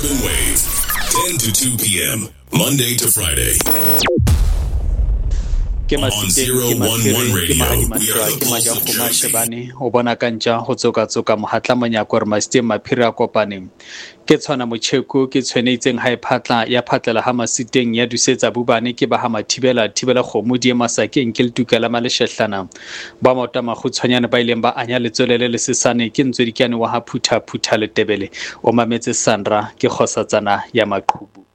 Urban Wave, 10 to 2 p.m., Monday to Friday. Ke masiteng ke mafere ke mahadimahlwa ke majakgoma shebane o bona ka ntja go tsoka mohatla monyako re masiteng maphiri a kopaneng ke tshwana motjheko ke tshwenetseng ha iphatla ya phatlela ha masiteng ya dusetsa bubane ke ba ha mathibela kgomo die masakeng ke letukela maleshehlana ba mota magutshwanyane ba ileng ba anya letsolele le sesane ke ntswe dikane wa ha phutha le tebele o mametse Sandra ke kgosatsana ya maqhubu.